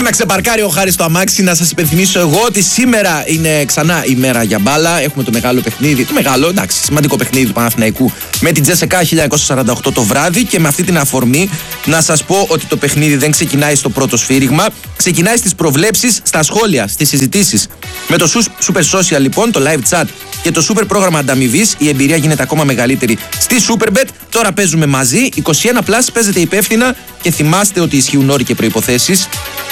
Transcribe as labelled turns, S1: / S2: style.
S1: Μέχρι να ξεπαρκάρει ο Χάρης το αμάξι, να σας υπενθυμίσω εγώ ότι σήμερα είναι ξανά η μέρα για μπάλα. Έχουμε το μεγάλο παιχνίδι, το μεγάλο, εντάξει, σημαντικό παιχνίδι του Παναθηναϊκού με την Τζέσεκα 1948 το βράδυ. Και με αυτή την αφορμή να σας πω ότι το παιχνίδι δεν ξεκινάει στο πρώτο σφύριγμα. Ξεκινάει στις προβλέψεις, στα σχόλια, στις συζητήσεις. Με το Super Social λοιπόν, το live chat και το super πρόγραμμα ανταμοιβής, η εμπειρία γίνεται ακόμα μεγαλύτερη στη Superbet. Τώρα παίζουμε μαζί, 21+, παίζετε υπεύθυνα και θυμάστε ότι ισχύουν όροι και προϋποθέσεις.